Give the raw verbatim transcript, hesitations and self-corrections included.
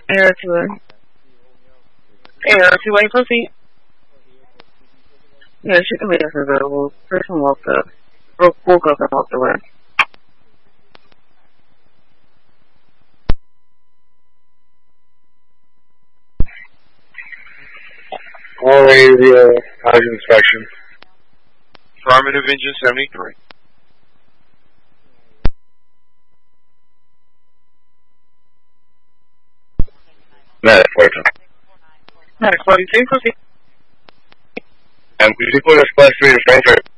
Air two A. Air two A, proceed. Yeah, she can be available. Person walked up. Woke up and walked away. All area housing inspection. Affirmative engine seventy-three. Medic forty-two. Medic forty-two, proceed. And could you put a splash three to Frankfurt?